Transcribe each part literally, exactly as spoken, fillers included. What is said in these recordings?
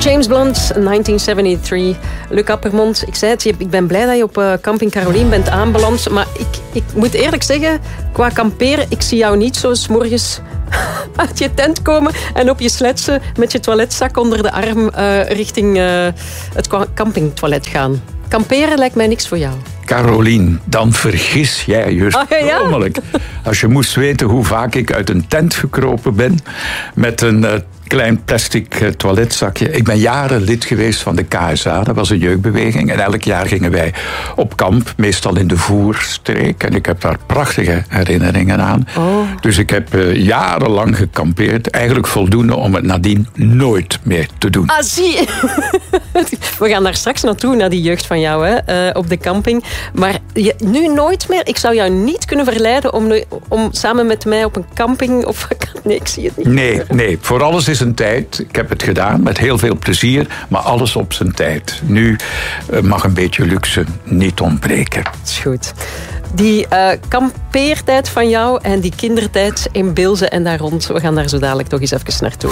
James Blunt, negentien zevenenzeventig. Luc Appermond, ik zei het, ik ben blij dat je op uh, Camping Caroline bent aanbeland. Maar ik, ik moet eerlijk zeggen, qua kamperen, ik zie jou niet zo 's morgens uit je tent komen en op je sletsen met je toiletzak onder de arm uh, richting uh, het campingtoilet gaan. Kamperen lijkt mij niks voor jou. Caroline, dan vergis jij je stromelijk. Ah, ja. Als je moest weten hoe vaak ik uit een tent gekropen ben met een uh, klein plastic uh, toiletzakje. Ik ben jaren lid geweest van de K S A, dat was een jeugdbeweging. En elk jaar gingen wij op kamp, meestal in de Voerstreek. En ik heb daar prachtige herinneringen aan. Oh. Dus ik heb uh, jarenlang gekampeerd. Eigenlijk voldoende om het nadien nooit meer te doen. Ah, zie. We gaan daar straks naartoe, naar die jeugd van jou, hè, uh, op de camping. Maar je, nu nooit meer. Ik zou jou niet kunnen verleiden om, om samen met mij op een camping of nee, ik zie het niet. Nee, nee, voor alles is een tijd. Ik heb het gedaan met heel veel plezier, maar alles op zijn tijd. Nu uh, mag een beetje luxe niet ontbreken. Dat is goed. Die uh, kampeertijd van jou en die kindertijd in Bilze en daar rond, we gaan daar zo dadelijk toch eens even naartoe.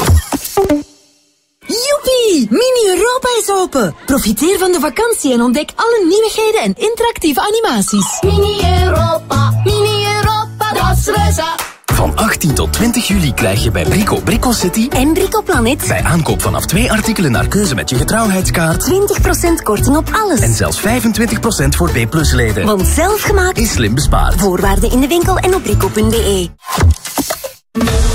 Joepie! Mini-Europa is open! Profiteer van de vakantie en ontdek alle nieuwigheden en interactieve animaties. Mini-Europa, Mini-Europa, dat is reza. Van achttien tot twintig juli krijg je bij Brico Brico City En Brico Planet bij aankoop vanaf twee artikelen naar keuze met je getrouwheidskaart twintig procent korting op alles. en zelfs vijfentwintig procent voor B plus leden. Want zelf gemaakt Is slim bespaard. Voorwaarden in de winkel en op brico punt be.